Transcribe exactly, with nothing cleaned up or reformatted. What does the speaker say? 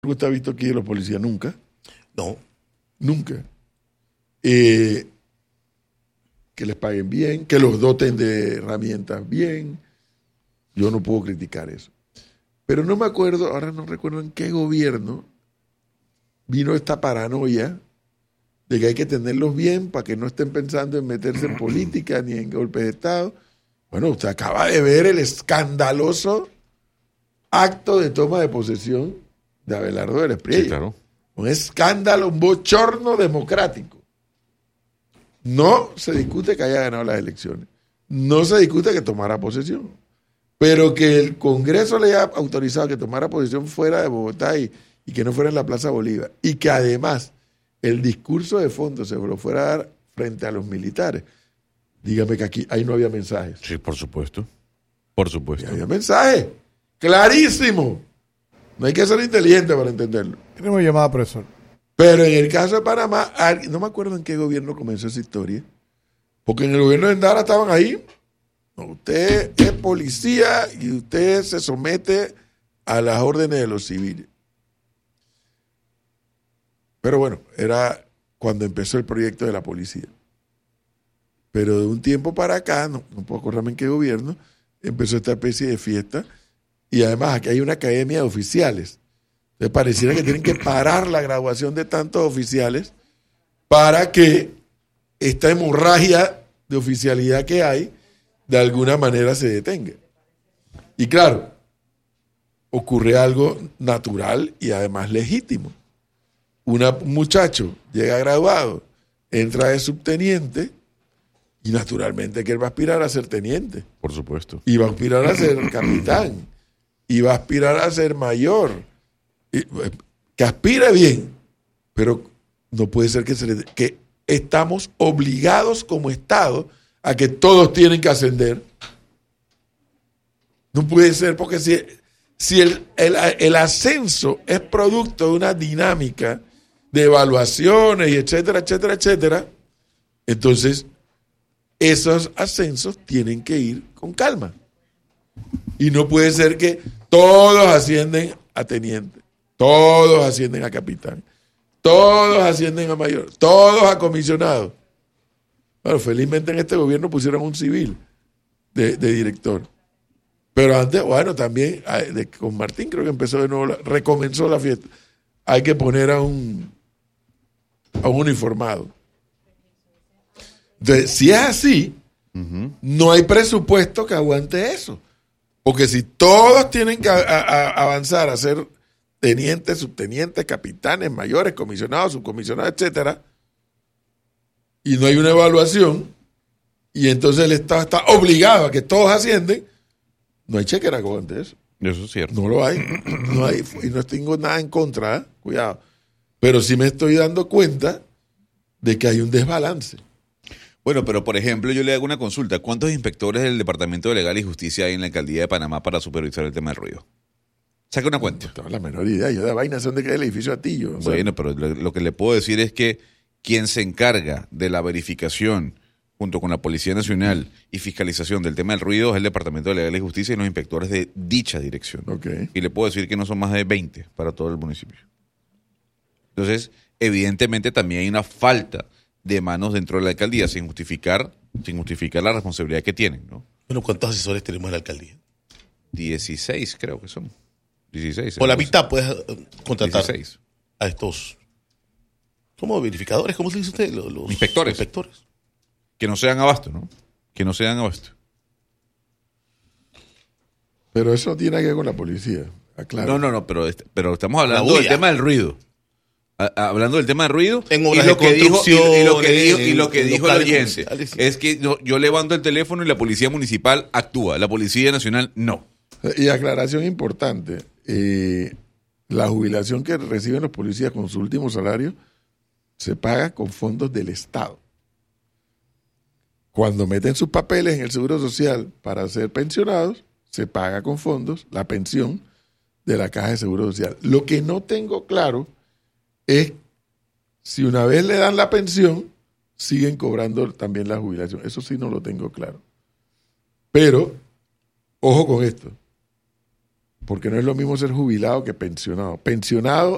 usted ha visto aquí de los policías? Nunca. No. Nunca. Eh, que les paguen bien, que los doten de herramientas bien. Yo no puedo criticar eso. Pero no me acuerdo, ahora no recuerdo en qué gobierno vino esta paranoia de que hay que tenerlos bien para que no estén pensando en meterse en política ni en golpes de Estado. Bueno, usted acaba de ver el escandaloso acto de toma de posesión de Abelardo Vélez Priella. Sí, claro. Un escándalo, un bochorno democrático. No se discute que haya ganado las elecciones. No se discute que tomara posesión. Pero que el Congreso le haya autorizado que tomara posesión fuera de Bogotá y, y que no fuera en la Plaza Bolívar. Y que además el discurso de fondo se lo fuera a dar frente a los militares. Dígame que aquí ahí no había mensajes. Sí, por supuesto. Por supuesto. Y había mensajes. Clarísimo. No hay que ser inteligente para entenderlo. Tenemos llamada, profesor. Pero en el caso de Panamá, no me acuerdo en qué gobierno comenzó esa historia, porque en el gobierno de Endara estaban ahí. Usted es policía y usted se somete a las órdenes de los civiles. Pero bueno, era cuando empezó el proyecto de la policía. Pero de un tiempo para acá, no, no puedo acordarme en qué gobierno, empezó esta especie de fiesta. Y además aquí hay una academia de oficiales. Entonces pareciera que tienen que parar la graduación de tantos oficiales para que esta hemorragia de oficialidad que hay de alguna manera se detenga. Y claro, ocurre algo natural y además legítimo. Una, un muchacho llega graduado, entra de subteniente y naturalmente que él va a aspirar a ser teniente. Por supuesto. Y va a aspirar a ser capitán. Y va a aspirar a ser mayor. Y, que aspire bien, pero no puede ser que, se le, que estamos obligados como Estado a que todos tienen que ascender. No puede ser, porque si, si el, el, el ascenso es producto de una dinámica de evaluaciones y etcétera, etcétera, etcétera, entonces esos ascensos tienen que ir con calma. Y no puede ser que todos ascienden a teniente, todos ascienden a capitán, todos ascienden a mayor, todos a comisionado. Bueno, felizmente en este gobierno pusieron un civil de, de director. Pero antes, bueno, también de, con Martín creo que empezó de nuevo, la, recomenzó la fiesta. Hay que poner a un, a un uniformado. Entonces, si es así, uh-huh. no hay presupuesto que aguante eso. Porque si todos tienen que a, a, avanzar a ser tenientes, subtenientes, capitanes, mayores, comisionados, subcomisionados, etcétera, y no hay una evaluación, y entonces el Estado está obligado a que todos ascienden, no hay chequera que aguante eso. Eso es cierto. No lo hay. No hay, y no tengo nada en contra, ¿eh? Cuidado. Pero sí me estoy dando cuenta de que hay un desbalance. Bueno, pero por ejemplo, yo le hago una consulta. ¿Cuántos inspectores del Departamento de Legal y Justicia hay en la Alcaldía de Panamá para supervisar el tema del ruido? Saca una cuenta. No tengo la menor idea. Yo de vaina sé dónde queda el edificio Atillo. O sea, bueno, pero lo, lo que le puedo decir es que quien se encarga de la verificación junto con la Policía Nacional y fiscalización del tema del ruido es el Departamento de Legal y Justicia y los inspectores de dicha dirección. Okay. Y le puedo decir que no son más de veinte para todo el municipio. Entonces, evidentemente también hay una falta de manos dentro de la alcaldía sin justificar, sin justificar la responsabilidad que tienen, ¿no? Bueno, ¿cuántos asesores tenemos en la alcaldía? dieciséis creo que son. dieciséis. Por la mitad puedes contratar dieciséis a estos. ¿Cómo verificadores? ¿Cómo se dice usted? Los, los inspectores. inspectores. Que no sean abasto, ¿no? Que no sean abasto. Pero eso no tiene que ver con la policía. Aclaro. No, no, no, pero, pero estamos hablando del tema del ruido. A, hablando del tema del ruido en y, lo que dijo, y, y lo que dijo, y lo que dijo el oyente es que yo, yo levanto el teléfono y la policía municipal actúa, la policía nacional no. Y aclaración importante, eh, la jubilación que reciben los policías con su último salario se paga con fondos del Estado. Cuando meten sus papeles en el Seguro Social para ser pensionados, se paga con fondos la pensión de la Caja de Seguro Social. Lo que no tengo claro es si una vez le dan la pensión, siguen cobrando también la jubilación. Eso sí no lo tengo claro. Pero, ojo con esto, porque no es lo mismo ser jubilado que pensionado. Pensionado